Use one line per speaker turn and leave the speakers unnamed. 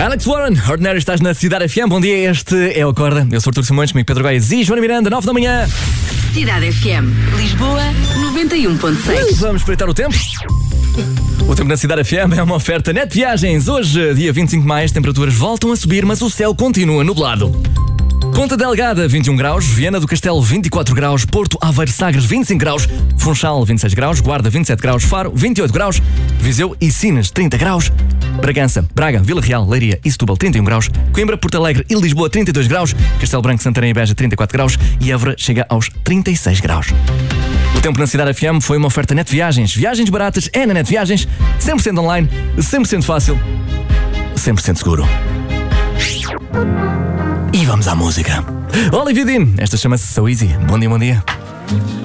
Alex Warren, Ordinary, estás na Cidade FM. Bom dia, este é o Acorda. Eu sou Artur Simões, comigo Pedro Guedes e Joana Miranda, 9 da manhã.
Cidade FM, Lisboa, 91.6.
Vamos espreitar o tempo. O tempo na Cidade FM é uma oferta Net Viagens. Hoje, dia 25 de maio, as temperaturas voltam a subir, mas o céu continua nublado. Ponta Delgada, 21 graus, Viana do Castelo, 24 graus, Porto, Aveiro, Sagres, 25 graus, Funchal, 26 graus, Guarda, 27 graus, Faro, 28 graus, Viseu e Sines, 30 graus, Bragança, Braga, Vila Real, Leiria e Setúbal, 31 graus, Coimbra, Porto Alegre e Lisboa, 32 graus, Castelo Branco, Santarém e Beja, 34 graus e Évora chega aos 36 graus. O tempo na Cidade FM foi uma oferta Net Viagens. Viagens baratas é na Net Viagens, 100% online, 100% fácil, 100% seguro. E vamos à música. Olivia Dean, esta chama-se So Easy. Bom dia, bom dia.